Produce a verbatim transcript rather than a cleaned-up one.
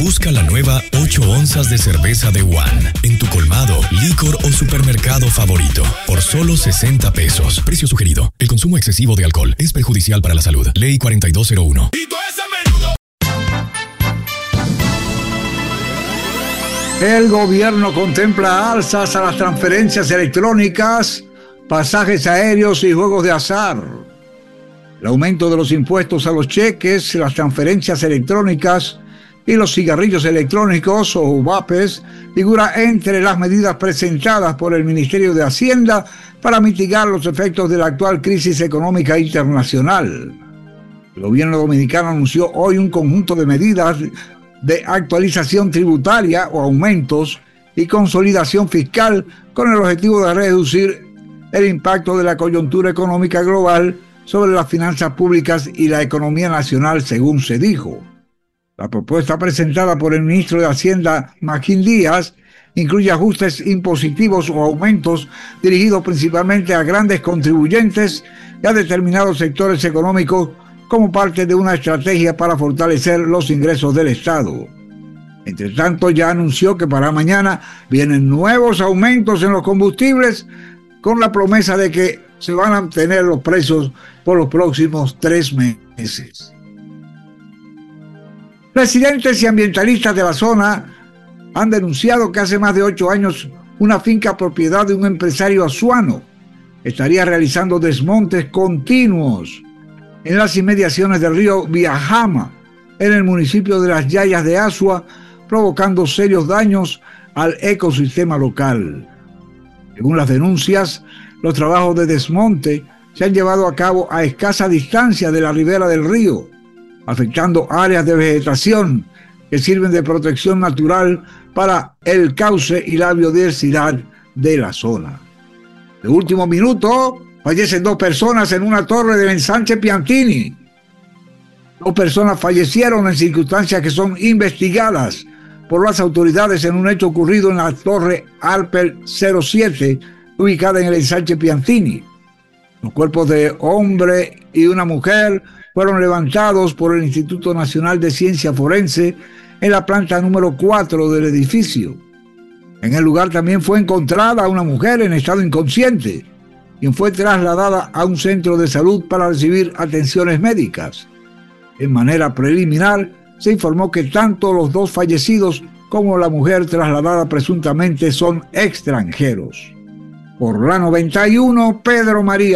Busca la nueva ocho onzas de cerveza de One en tu colmado, licor o supermercado favorito por solo sesenta pesos. Precio sugerido. El consumo excesivo de alcohol es perjudicial para la salud. Ley cuarenta y dos cero uno. El gobierno contempla alzas a las transferencias electrónicas, pasajes aéreos y juegos de azar. El aumento de los impuestos a los cheques, las transferencias electrónicas y los cigarrillos electrónicos o vapes figura entre las medidas presentadas por el Ministerio de Hacienda para mitigar los efectos de la actual crisis económica internacional. El gobierno dominicano anunció hoy un conjunto de medidas de actualización tributaria o aumentos y consolidación fiscal con el objetivo de reducir el impacto de la coyuntura económica global sobre las finanzas públicas y la economía nacional, según se dijo. La propuesta presentada por el ministro de Hacienda, Magín Díaz, incluye ajustes impositivos o aumentos dirigidos principalmente a grandes contribuyentes y a determinados sectores económicos como parte de una estrategia para fortalecer los ingresos del Estado. Entre tanto, ya anunció que para mañana vienen nuevos aumentos en los combustibles con la promesa de que se van a mantener los precios por los próximos tres meses. Residentes y ambientalistas de la zona han denunciado que hace más de ocho años una finca propiedad de un empresario azuano estaría realizando desmontes continuos en las inmediaciones del río Viajama, en el municipio de Las Yayas de Azua, provocando serios daños al ecosistema local. Según las denuncias, los trabajos de desmonte se han llevado a cabo a escasa distancia de la ribera del río, afectando áreas de vegetación que sirven de protección natural para el cauce y la biodiversidad de la zona. De último minuto, fallecen dos personas en una torre del ensanche Piantini. Dos personas fallecieron en circunstancias que son investigadas por las autoridades en un hecho ocurrido en la torre Alper cero siete, ubicada en el ensanche Piantini. Los cuerpos de hombre y una mujer fueron levantados por el Instituto Nacional de Ciencia Forense en la planta número cuatro del edificio. En el lugar también fue encontrada una mujer en estado inconsciente, quien fue trasladada a un centro de salud para recibir atenciones médicas. De manera preliminar, se informó que tanto los dos fallecidos como la mujer trasladada presuntamente son extranjeros. Por la noventa y uno, Pedro María